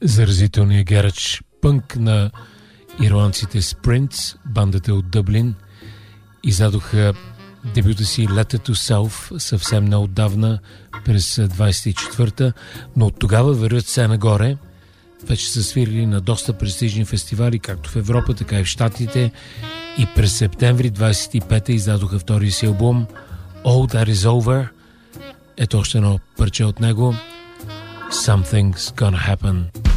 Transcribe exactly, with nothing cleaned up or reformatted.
Заразителният гарач пънк на ирландците Sprints, бандата от Дъблин, издадоха дебюта си Letter to Self съвсем неотдавна, през двайсет и четвърта, но от тогава вървят все нагоре. Вече са свирили на доста престижни фестивали, както в Европа, така и в Щатите, и през септември двайсет и пета издадоха втория си албум All That Is Over. Ето още едно парче от него. Something's Gonna Happen.